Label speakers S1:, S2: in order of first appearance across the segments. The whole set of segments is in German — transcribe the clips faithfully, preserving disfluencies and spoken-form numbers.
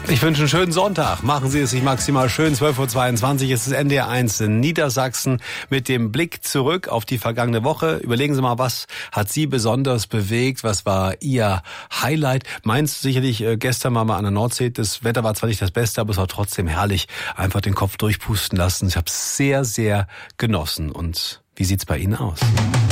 S1: Ich wünsche einen schönen Sonntag. Machen Sie es sich maximal schön. zwölf Uhr zweiundzwanzig ist es N D R eins in Niedersachsen mit dem Blick zurück auf die vergangene Woche. Überlegen Sie mal, was hat Sie besonders bewegt? Was war Ihr Highlight? Meins sicherlich äh, gestern mal an der Nordsee. Das Wetter war zwar nicht das Beste, aber es war trotzdem herrlich. Einfach den Kopf durchpusten lassen. Ich habe es sehr, sehr genossen. Und wie sieht's bei Ihnen aus?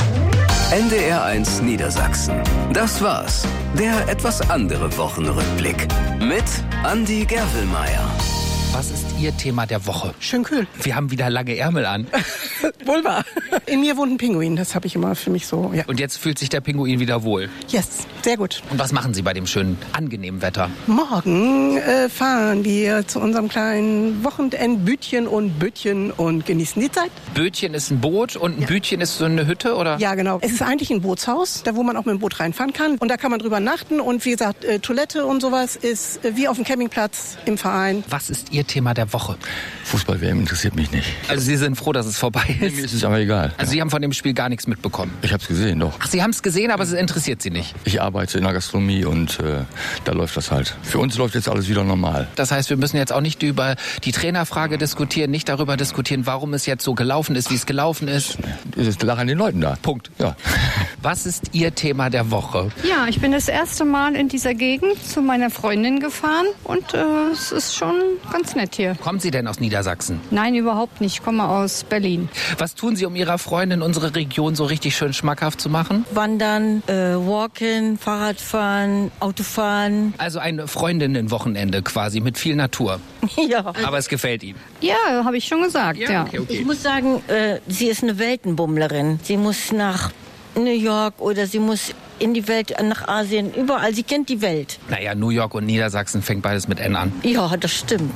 S2: N D R eins Niedersachsen. Das war's. Der etwas andere Wochenrückblick. Mit Andi Gerwelmeier.
S3: Was ist Ihr Thema der Woche?
S4: Schön kühl.
S3: Wir haben wieder lange Ärmel an.
S4: Wohl wahr. In mir wohnt ein Pinguin, das habe ich immer für mich so, ja.
S3: Und jetzt fühlt sich der Pinguin wieder wohl.
S4: Yes, sehr gut.
S3: Und was machen Sie bei dem schönen, angenehmen Wetter?
S4: Morgen äh, fahren wir zu unserem kleinen Wochenendbütchen und Bötchen und genießen die Zeit.
S3: Bötchen ist ein Boot und ein ja. Bütchen ist so eine Hütte, oder?
S4: Ja, genau. Es ist eigentlich ein Bootshaus, da wo man auch mit dem Boot reinfahren kann. Und da kann man drüber nachten. Und wie gesagt, äh, Toilette und sowas ist äh, wie auf dem Campingplatz im Verein.
S3: Was ist Ihr Thema der Woche?
S5: Fußball-W M interessiert mich nicht.
S3: Also Sie sind froh, dass es vorbei ist?
S5: Nee, mir ist es aber egal.
S3: Also ja. Sie haben von dem Spiel gar nichts mitbekommen?
S5: Ich habe es gesehen, doch.
S3: Ach, Sie haben es gesehen, aber es interessiert Sie nicht?
S5: Ich arbeite in der Gastronomie und äh, da läuft das halt. Für uns läuft jetzt alles wieder normal.
S3: Das heißt, wir müssen jetzt auch nicht über die Trainerfrage diskutieren, nicht darüber diskutieren, warum es jetzt so gelaufen ist, wie es gelaufen ist?
S5: Es lag an den Leuten da.
S3: Punkt.
S5: Ja.
S3: Was ist Ihr Thema der Woche?
S6: Ja, ich bin das erste Mal in dieser Gegend zu meiner Freundin gefahren und äh, es ist schon ganz nett hier.
S3: Kommen Sie denn aus Niedersachsen?
S6: Nein, überhaupt nicht. Ich komme aus Berlin.
S3: Was tun Sie, um Ihrer Freundin unsere Region so richtig schön schmackhaft zu machen?
S7: Wandern, äh, Walken, Fahrradfahren, Autofahren.
S3: Also ein Freundinnenwochenende quasi mit viel Natur.
S7: Ja.
S3: Aber es gefällt Ihnen?
S6: Ja, habe ich schon gesagt, ja. ja.
S3: Okay, okay.
S7: Ich muss sagen, äh, sie ist eine Weltenbummlerin. Sie muss nach New York oder sie muss in die Welt, nach Asien, überall. Sie kennt die Welt.
S3: Naja, New York und Niedersachsen fängt beides mit N an.
S7: Ja, das stimmt.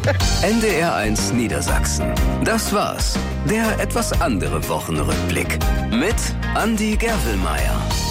S2: N D R eins Niedersachsen. Das war's. Der etwas andere Wochenrückblick. Mit Andi Gerwelmeier.